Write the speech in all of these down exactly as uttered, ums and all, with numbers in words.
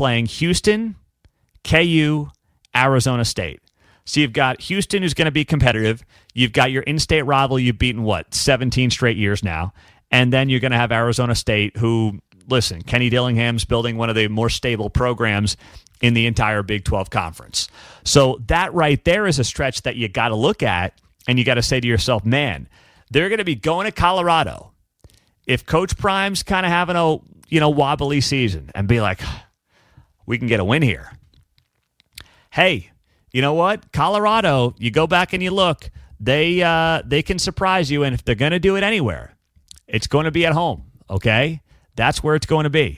playing Houston, K U, Arizona State. So you've got Houston, who's going to be competitive. You've got your in-state rival you've beaten, what, seventeen straight years now. And then you're going to have Arizona State, who, listen, Kenny Dillingham's building one of the more stable programs in the entire Big twelve Conference. So that right there is a stretch that you got to look at, and you got to say to yourself, man, they're going to be going to Colorado. If Coach Prime's kind of having a, you know, wobbly season and be like, we can get a win here. Hey, you know what? Colorado, you go back and you look, they uh, they can surprise you, and if they're going to do it anywhere, it's going to be at home, okay? That's where it's going to be.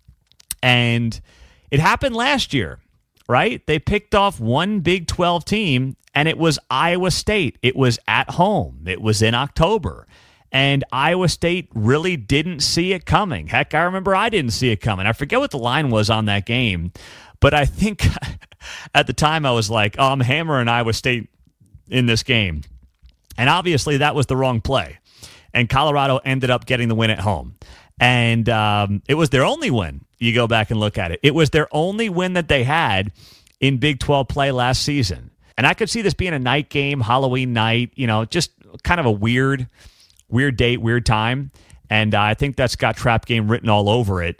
And it happened last year, right? They picked off one Big twelve team, and it was Iowa State. It was at home. It was in October. And Iowa State really didn't see it coming. Heck, I remember I didn't see it coming. I forget what the line was on that game, but I think at the time I was like, oh, I'm hammering Iowa State in this game. And obviously that was the wrong play. And Colorado ended up getting the win at home. And um, it was their only win. You go back and look at it. It was their only win that they had in Big twelve play last season. And I could see this being a night game, Halloween night, you know, just kind of a weird, weird date, weird time. And uh, I think that's got Trap Game written all over it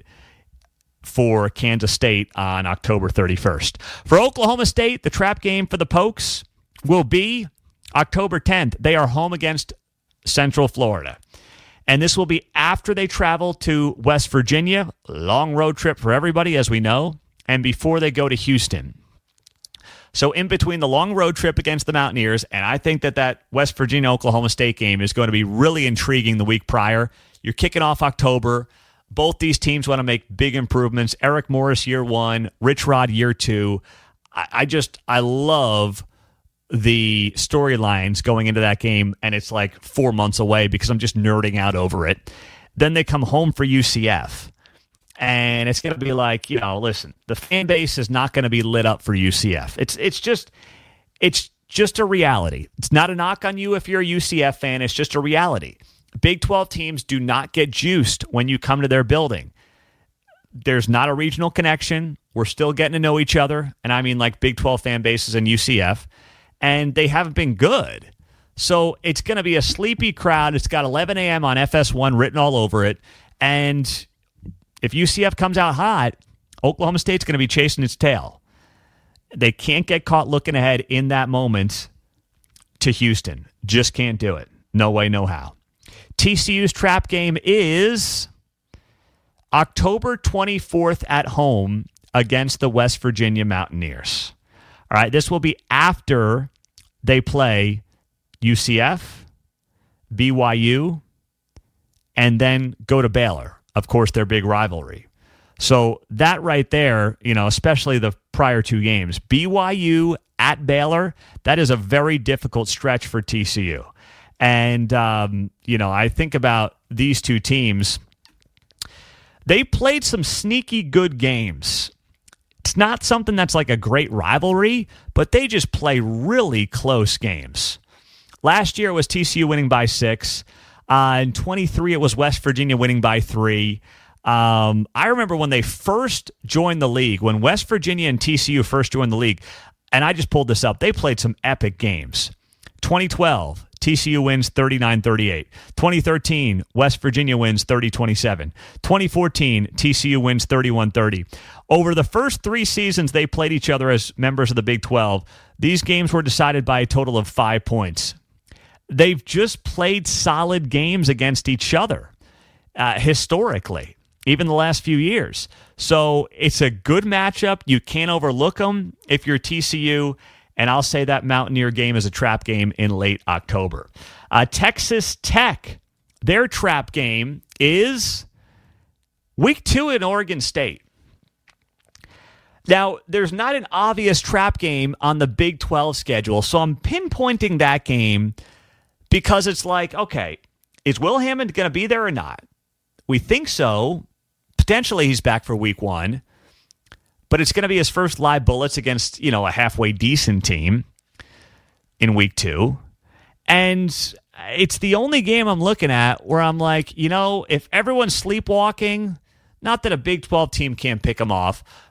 for Kansas State on October thirty-first. For Oklahoma State, the Trap Game for the Pokes will be October tenth. They are home against Central Florida. And this will be after they travel to West Virginia. Long road trip for everybody, as we know. And before they go to Houston. So in between the long road trip against the Mountaineers, and I think that that West Virginia-Oklahoma State game is going to be really intriguing the week prior. You're kicking off October. Both these teams want to make big improvements. Eric Morris, year one. Rich Rod, year two. I, I just, I love the storylines going into that game, and it's like four months away because I'm just nerding out over it. Then they come home for U C F, and it's going to be like, you know, listen, the fan base is not going to be lit up for U C F. It's it's just it's just a reality. It's not a knock on you if you're a U C F fan. It's just a reality. Big twelve teams do not get juiced when you come to their building. There's not a regional connection. We're still getting to know each other, and I mean like Big twelve fan bases and U C F. And they haven't been good. So it's going to be a sleepy crowd. It's got eleven a.m. on F S one written all over it. And if U C F comes out hot, Oklahoma State's going to be chasing its tail. They can't get caught looking ahead in that moment to Houston. Just can't do it. No way, no how. T C U's Trap Game is October twenty-fourth at home against the West Virginia Mountaineers. All right, this will be after they play U C F, B Y U, and then go to Baylor. Of course, their big rivalry. So that right there, you know, especially the prior two games, B Y U at Baylor, that is a very difficult stretch for T C U. And, um, you know, I think about these two teams. They played some sneaky good games. It's not something that's like a great rivalry, but they just play really close games. Last year it was T C U winning by six. Uh, in twenty-three, it was West Virginia winning by three. Um, I remember when they first joined the league, when West Virginia and T C U first joined the league, and I just pulled this up, they played some epic games. twenty twelve, T C U wins thirty-nine thirty-eight. twenty thirteen, West Virginia wins thirty twenty-seven. twenty fourteen, T C U wins thirty-one thirty. Over the first three seasons they played each other as members of the Big twelve, these games were decided by a total of five points. They've just played solid games against each other uh, historically, even the last few years. So it's a good matchup. You can't overlook them if you're T C U. And I'll say that Mountaineer game is a trap game in late October. Uh, Texas Tech, their trap game is week two in Oregon State. Now, there's not an obvious trap game on the Big twelve schedule, so I'm pinpointing that game because it's like, okay, is Will Hammond going to be there or not? We think so. Potentially he's back for week one. But it's going to be his first live bullets against, you know, a halfway decent team in week two. And it's the only game I'm looking at where I'm like, you know, if everyone's sleepwalking, not that a Big twelve team can't pick them off,